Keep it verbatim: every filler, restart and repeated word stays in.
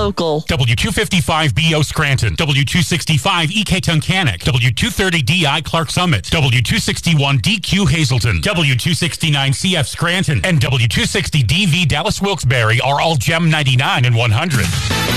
local. W two fifty-five B O Scranton, W two sixty-five E K Tunkhannock, W two thirty D I Clark Summit, W two sixty-one D Q Hazleton, W two sixty-nine C F Scranton, and W two sixty D V Dallas Wilkes-Barre are all Gem ninety-nine and one hundred.